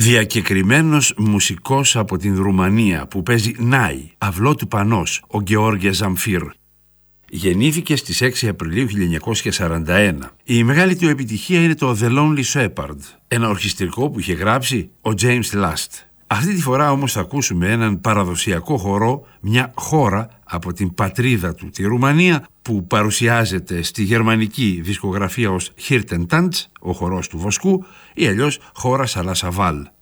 Διακεκριμένος μουσικός από την Ρουμανία που παίζει νάι, αυλό του Πανός, ο Γεώργιας Ζαμφίρ. Γεννήθηκε στις 6 Απριλίου 1941. Η μεγάλη του επιτυχία είναι το The Lonely Shepherd, ένα ορχιστρικό που είχε γράψει ο James Last. Αυτή τη φορά όμως θα ακούσουμε έναν παραδοσιακό χορό, μια χώρα από την πατρίδα του, τη Ρουμανία, που παρουσιάζεται στη γερμανική δισκογραφία ως Hirtentanz, ο χορός του Βοσκού, ή αλλιώς χώρα Σαλασαβάλ.